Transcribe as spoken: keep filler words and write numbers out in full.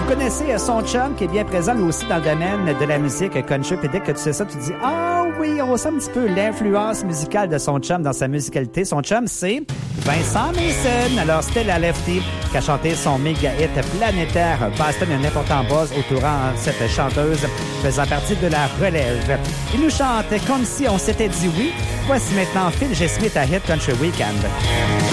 connaissez son chum qui est bien présent, lui aussi, dans le domaine de la musique country. Puis dès que tu sais ça, tu te dis « Ah oui, on sent un petit peu l'influence musicale de son chum dans sa musicalité. » Son chum, c'est Vincent Mason. Alors, c'était la Lefty qui a chanté son méga hit planétaire. Boston a un important buzz autourant cette chanteuse faisant partie de la relève. Il nous chante comme si on s'était dit oui. Voici maintenant Phil G. Smith à Hit Country Weekend.